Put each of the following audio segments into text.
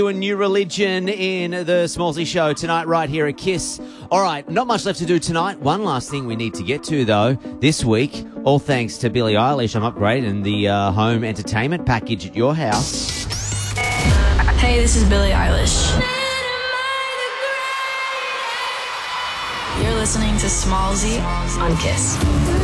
A new religion in the Smallsy Show tonight right here at KISS. All right, not much left to do tonight. One last thing we need to get to, though, this week, all thanks to Billie Eilish, I'm upgrading the home entertainment package at your house. Hey, this is Billie Eilish. You're listening to Smallsy on KISS.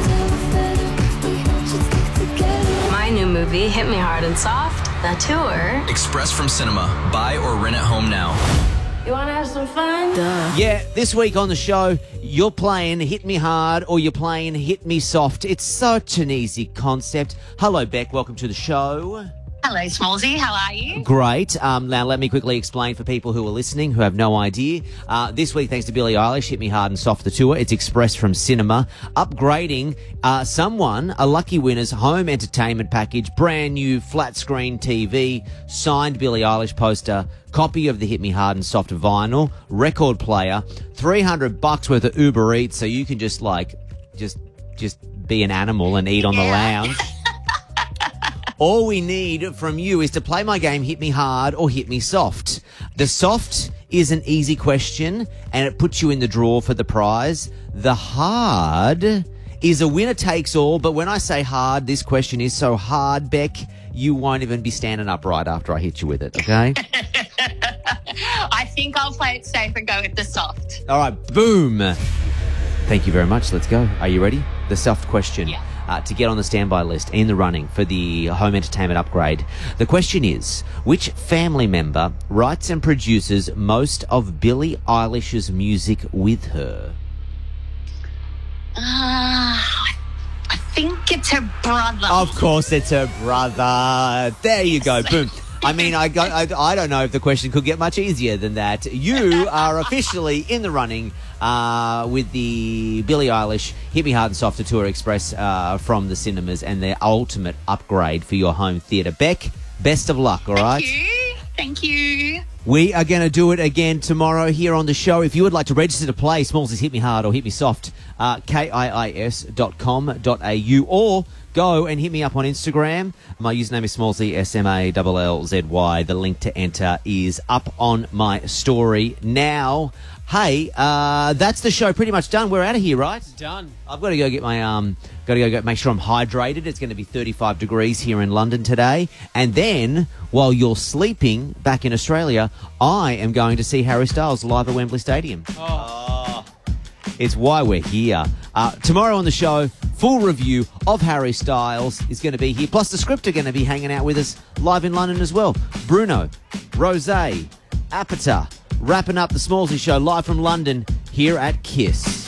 My new movie, Hit Me Hard and Soft, the tour. Express from cinema. Buy or rent at home now. You want to have some fun? Duh. Yeah, this week on the show, you're playing Hit Me Hard or you're playing Hit Me Soft. It's such an easy concept. Hello, Beck. Welcome to the show. Hello, Smallsy. How are you? Great. Now, let me quickly explain for people who are listening who have no idea. This week, thanks to Billie Eilish, Hit Me Hard and Soft, the tour. It's Express from Cinema. Upgrading someone, a lucky winner's home entertainment package, brand new flat screen TV, signed Billie Eilish poster, copy of the Hit Me Hard and Soft vinyl, record player, $300 worth of Uber Eats, so you can just be an animal and eat on the lounge. All we need from you is to play my game, Hit Me Hard or Hit Me Soft. The soft is an easy question, and it puts you in the draw for the prize. The hard is a winner takes all, but when I say hard, this question is so hard, Beck, you won't even be standing upright after I hit you with it, okay? I think I'll play it safe and go with the soft. All right, boom. Thank you very much. Let's go. Are you ready? The soft question. Yeah. To get on the standby list in the running for the home entertainment upgrade. The question is, which family member writes and produces most of Billie Eilish's music with her? I think it's her brother. Of course it's her brother. There you go. Boom. I mean, I don't know if the question could get much easier than that. You are officially in the running with the Billie Eilish Hit Me Hard and Soft Tour Express from the cinemas and their ultimate upgrade for your home theatre. Beck, best of luck, all right? Thank you. We are going to do it again tomorrow here on the show. If you would like to register to play Smallsy's Hit Me Hard or Hit Me Soft, KIIS.com.au, or go and hit me up on Instagram. My username is Smallsy, SMALLZY. The link to enter is up on my story now. Hey, that's the show pretty much done. We're out of here, right? Done. I've got to go get my make sure I'm hydrated. It's going to be 35 degrees here in London today. And then, while you're sleeping back in Australia, I am going to see Harry Styles live at Wembley Stadium. Oh. It's why we're here. Tomorrow on the show, full review of Harry Styles is going to be here. Plus, the script are going to be hanging out with us live in London as well. Bruno, Rosé, Apata, wrapping up the Smallsy Show live from London here at KISS.